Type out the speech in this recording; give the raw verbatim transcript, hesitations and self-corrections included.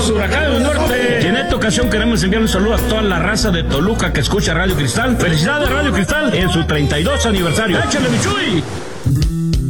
los huracanes del norte. Y en esta ocasión queremos enviar un saludo a toda la raza de Toluca que escucha Radio Cristal. Felicidades Radio Cristal en su treinta y dos aniversario. ¡Échale, mi Chuy!